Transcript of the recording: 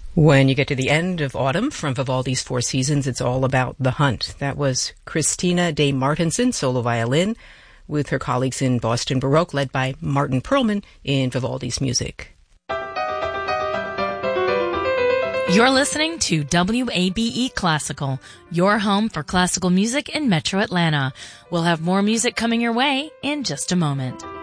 When you get to the end of autumn from Vivaldi's Four Seasons, it's all about the hunt. That was Christina de Martensen, solo violin, with her colleagues in Boston Baroque, led by Martin Perlman in Vivaldi's music. You're listening to WABE Classical, your home for classical music in Metro Atlanta. We'll have more music coming your way in just a moment.